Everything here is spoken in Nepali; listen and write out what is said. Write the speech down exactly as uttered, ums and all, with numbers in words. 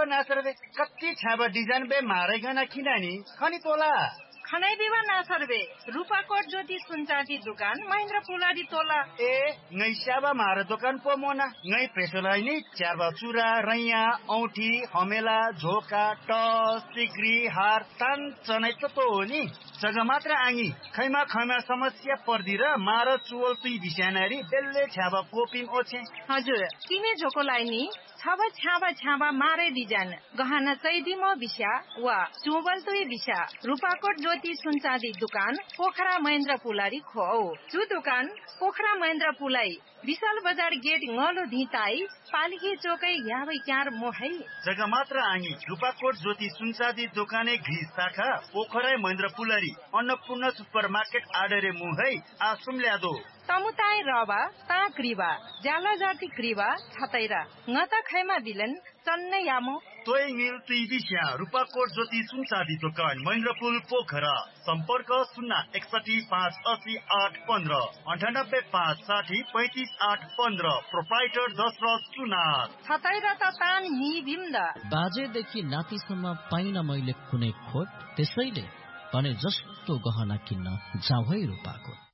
नासर बे कति छाबा डिजाइन बे मारे गना किनानी खनी तोला खनै बिवा नासर बे रूपाकोट ज्योति सुनचाँदी दुकान महेन्द्र पुलारी तोला ए ngै स्याबा मारे दोकान पो मोना ngै पेसोलाई नि चारबा चुरा रैया औठी हमेला झोका टस सिक्री हार तान चनै त तो हो नि जग्गा मात्र आङी खैमा खैमा समस्या पर्दी र मार चुवल तुई बिस्यानारी बेल्ले छ्याबा कोपिम ओछे हजुर किमे झोकोलाई नि छाबा छ्याबा छ्याबा मारे डिजाइन गहना चैदिमो बिस्या वा चुवल तुई बिस्या रूपाकोट ज्योति सुनचाँदी दुकान पोखरा महेन्द्र पुलारी खो चु दुकान पोखरा महेन्द्र पुलाई विशाल बजार गेट ngलो धिताई पालिकी चोकै याबै क्यार मोहै जग्गा मात्र आङी रूपाकोट ज्योति सुनचाँदी दोकाने घिस शाखा पोखरा महेन्द्र पुलारी अन्नपूर्ण सुपर मार्केट आडरे मुहै आसुम ल्यादो तमुताई रबा ता क्रिबा जाला जाति क्रिबा छतैरा ngata खैमा बिलन चन्नै यामो तोय मिल तुई बिस्या रूपाकोट ज्योति सुनचाँदी दोकान महेन्द्रपुल पोखरा सम्पर्क शून्य एकसठी पाँच असी आठ पन्ध्र अन्ठानब्बे पाँच साठी पैँतिस आठ पन्ध्र प्रोप्राइटर दशरथ सुनार छतैरा त तान नि बिम्द बाजेदेखि नातिसम्म पाइन मैले कुनै खोट त्यसैले भने जस्तो गहना किन्न जाऊ है रूपाकोट